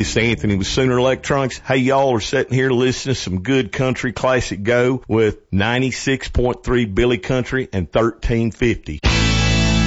It's Anthony with Sooner Electronics. Hey, y'all are sitting here listening to some good country classic go with 96.3 Billy Country and 1350.